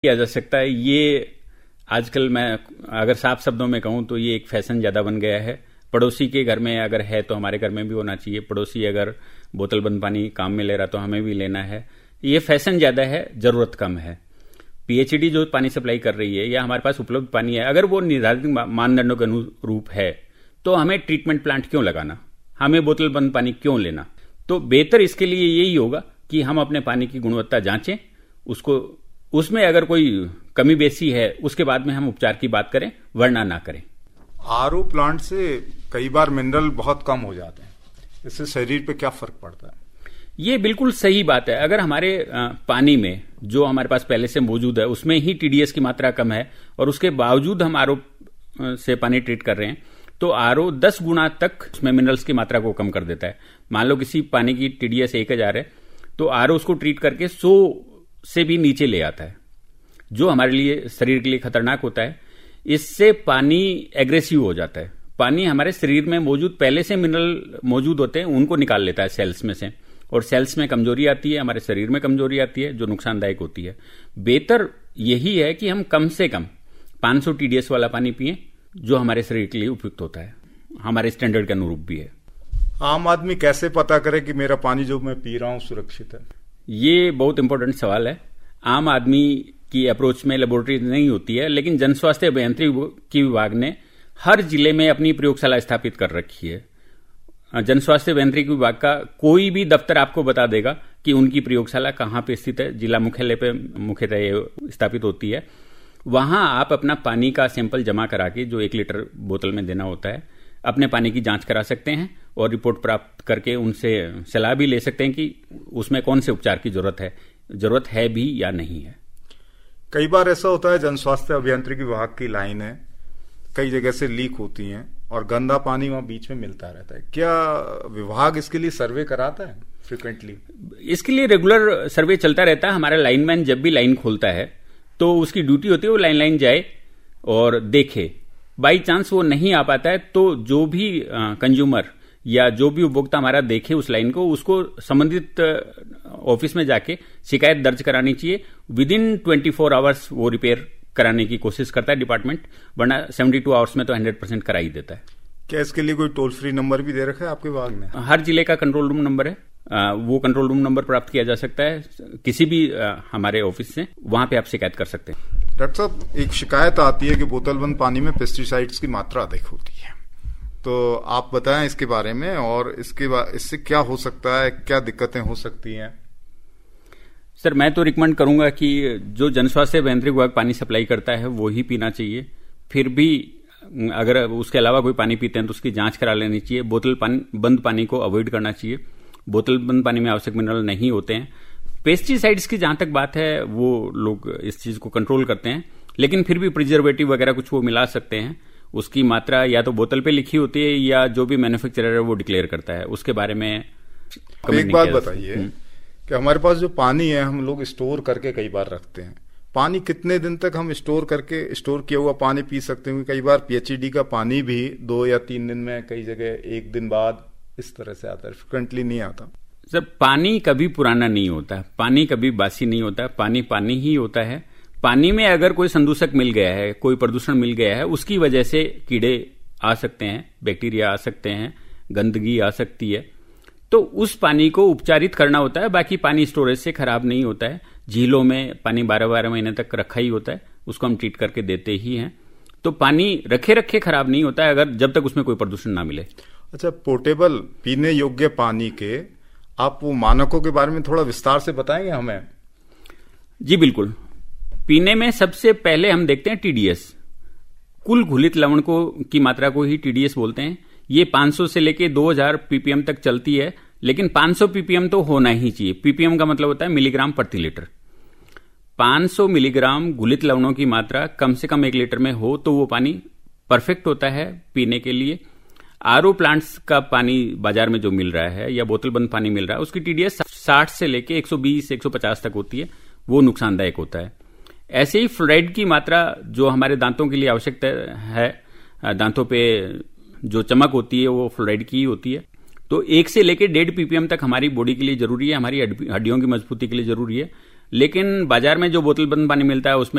किया जा सकता है। ये आजकल मैं अगर साफ शब्दों में कहूं तो ये एक फैशन ज़्यादा बन गया है। पड़ोसी के घर में अगर है तो हमारे घर में भी होना चाहिए। पड़ोसी अगर बोतल बंद पानी काम में ले रहा तो हमें भी लेना है। ये फैशन ज़्यादा है, ज़रूरत कम है। पीएचईडी जो पानी सप्लाई कर रही है या हमारे पास उपलब्ध पानी है, अगर वो निर्धारित मानदंडों के अनुरूप है तो हमें ट्रीटमेंट प्लांट क्यों लगाना, हमें बोतल बंद पानी क्यों लेना। तो बेहतर इसके लिए यही होगा कि हम अपने पानी की गुणवत्ता जांचें, उसको उसमें अगर कोई कमी बेसी है उसके बाद में हम उपचार की बात करें, वरना ना करें। आरओ प्लांट से कई बार मिनरल बहुत कम हो जाते हैं, इससे शरीर पे क्या फर्क पड़ता है? ये बिल्कुल सही बात है। अगर हमारे पानी में जो हमारे पास पहले से मौजूद है उसमें ही टीडीएस की मात्रा कम है और उसके बावजूद हम आरओ से पानी ट्रीट कर रहे हैं तो आरओ 10 गुना तक उसमें मिनरल्स की मात्रा को कम कर देता है। मान लो किसी पानी की टीडीएस 1000 है तो आरओ उसको ट्रीट करके 100 से भी नीचे ले आता है, जो हमारे लिए शरीर के लिए खतरनाक होता है। इससे पानी एग्रेसिव हो जाता है। पानी हमारे शरीर में मौजूद पहले से मिनरल मौजूद होते हैं उनको निकाल लेता है सेल्स में से, और सेल्स में कमजोरी आती है, हमारे शरीर में कमजोरी आती है जो नुकसानदायक होती है। बेहतर यही है कि हम कम से कम 500 टीडीएस वाला पानी पिएं जो हमारे शरीर के लिए उपयुक्त होता है, हमारे स्टैंडर्ड के अनुरूप भी है। आम आदमी कैसे पता करे कि मेरा पानी जो मैं पी रहा हूं सुरक्षित है? ये बहुत इंपॉर्टेंट सवाल है। आम आदमी की अप्रोच में लेबोरेटरी नहीं होती है, लेकिन जन स्वास्थ्य अभियांत्रिकी विभाग ने हर जिले में अपनी प्रयोगशाला स्थापित कर रखी है। जन स्वास्थ्य अभियांत्रिकी विभाग का कोई भी दफ्तर आपको बता देगा कि उनकी प्रयोगशाला कहाँ पे स्थित है। जिला मुख्यालय पे मुख्यतः स्थापित होती है। वहां आप अपना पानी का सैंपल जमा करा के, जो 1 लीटर बोतल में देना होता है, अपने पानी की जांच करा सकते हैं और रिपोर्ट प्राप्त करके उनसे सलाह भी ले सकते हैं कि उसमें कौन से उपचार की जरूरत है भी या नहीं है। कई बार ऐसा होता है जन स्वास्थ्य अभियांत्रिकी विभाग की लाइनें कई जगह से लीक होती हैं और गंदा पानी वहां बीच में मिलता रहता है। क्या विभाग इसके लिए सर्वे कराता है फ्रिक्वेंटली? इसके लिए रेगुलर सर्वे चलता रहता है। हमारा लाइनमैन जब भी लाइन खोलता है तो उसकी ड्यूटी होती है वो लाइन जाए और देखे। बाई चांस वो नहीं आ पाता है तो जो भी कंज्यूमर या जो भी उपभोक्ता हमारा देखे उस लाइन को, उसको संबंधित ऑफिस में जाके शिकायत दर्ज करानी चाहिए। विदिन 24 आवर्स वो रिपेयर कराने की कोशिश करता है डिपार्टमेंट, वरना 72 आवर्स में तो 100% करा ही देता है। क्या इसके लिए कोई टोल फ्री नंबर भी दे रखा है आपके विभाग ने? हर जिले का कंट्रोल रूम नंबर है, वो कंट्रोल रूम नंबर प्राप्त किया जा सकता है किसी भी हमारे ऑफिस से, वहां पे आप शिकायत कर सकते हैं। डॉक्टर साहब, एक शिकायत आती है कि बोतल बंद पानी में पेस्टिसाइड्स की मात्रा अधिक होती है, तो आप बताएं इसके बारे में और इससे क्या हो सकता है, क्या दिक्कतें हो सकती हैं? सर, मैं तो रिकमेंड करूंगा कि जो जन स्वास्थ्य अभियांत्रिकी विभाग पानी सप्लाई करता है वो ही पीना चाहिए। फिर भी अगर उसके अलावा कोई पानी पीते हैं तो उसकी जांच करा लेनी चाहिए। बोतल बंद पानी को अवॉइड करना चाहिए। बोतल बंद पानी में आवश्यक मिनरल नहीं होते हैं। पेस्टिसाइड्स की जहां तक बात है वो लोग इस चीज को कंट्रोल करते हैं, लेकिन फिर भी प्रिजर्वेटिव वगैरह कुछ वो मिला सकते हैं। उसकी मात्रा या तो बोतल पे लिखी होती है या जो भी मैन्युफैक्चरर है वो डिक्लेयर करता है, उसके बारे में एक बात बताइए कि हमारे पास जो पानी है हम लोग स्टोर करके कई बार रखते हैं। पानी कितने दिन तक हम स्टोर किया हुआ पानी पी सकते हैं? कई बार पीएचईडी का पानी भी 2 या 3 दिन में, कई जगह 1 दिन बाद इस तरह से आता है, फ्रिक्वेंटली नहीं आता। सर, पानी कभी पुराना नहीं होता, पानी कभी बासी नहीं होता, पानी पानी ही होता है। पानी में अगर कोई संदूषक मिल गया है, कोई प्रदूषण मिल गया है, उसकी वजह से कीड़े आ सकते हैं, बैक्टीरिया आ सकते हैं, गंदगी आ सकती है, तो उस पानी को उपचारित करना होता है। बाकी पानी स्टोरेज से खराब नहीं होता है। झीलों में पानी 12-12 महीने तक रखा ही होता है, उसको हम ट्रीट करके देते ही हैं। तो पानी रखे खराब नहीं होता है अगर जब तक उसमें कोई प्रदूषण ना मिले। अच्छा, पोर्टेबल पीने योग्य पानी के आप वो मानकों के बारे में थोड़ा विस्तार से बताएंगे हमें? जी बिल्कुल। पीने में सबसे पहले हम देखते हैं टीडीएस, कुल घुलित लवण की मात्रा को ही टीडीएस बोलते हैं। ये 500 से लेके 2000 पीपीएम तक चलती है, लेकिन 500 पीपीएम तो होना ही चाहिए। पीपीएम का मतलब होता है मिलीग्राम प्रति लीटर। 500 मिलीग्राम घुलित लवणों की मात्रा कम से कम 1 लीटर में हो तो वो पानी परफेक्ट होता है पीने के लिए। आरओ प्लांट्स का पानी बाजार में जो मिल रहा है या बोतल बंद पानी मिल रहा है, उसकी टीडीएस 60 से लेके 120-150 तक होती है, वो नुकसानदायक होता है। ऐसे ही फ्लोराइड की मात्रा जो हमारे दांतों के लिए आवश्यक है, दांतों पे जो चमक होती है वो फ्लोराइड की ही होती है, तो 1 से लेके 1.5 पीपीएम तक हमारी बॉडी के लिए जरूरी है, हमारी हड्डियों की मजबूती के लिए जरूरी है। लेकिन बाजार में जो बोतल बंद पानी मिलता है उसमें